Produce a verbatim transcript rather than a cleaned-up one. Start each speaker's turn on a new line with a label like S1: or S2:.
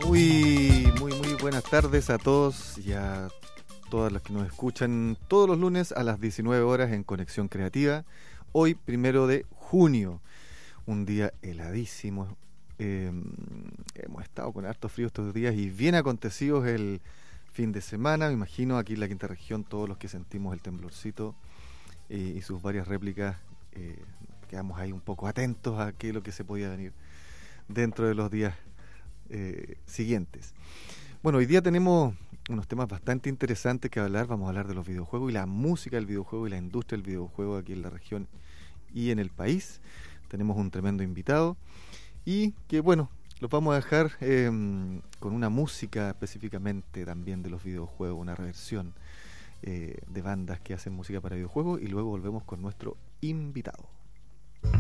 S1: Muy, muy, muy buenas tardes a todos y a todas las que nos escuchan todos los lunes a las diecinueve horas en Conexión Creativa. Hoy, primero de junio, un día heladísimo. Eh, hemos estado con harto frío estos días y bien acontecidos el fin de semana. Me imagino aquí en la quinta región todos los que sentimos el temblorcito eh, y sus varias réplicas. Eh, quedamos ahí un poco atentos a qué es lo que se podía venir dentro de los días eh, siguientes. Bueno, hoy día tenemos unos temas bastante interesantes que hablar. Vamos a hablar de los videojuegos y la música del videojuego y la industria del videojuego aquí en la región y en el país. Tenemos un tremendo invitado y que, bueno, los vamos a dejar eh, con una música específicamente también de los videojuegos, una reversión eh, de bandas que hacen música para videojuegos, y luego volvemos con nuestro invitado.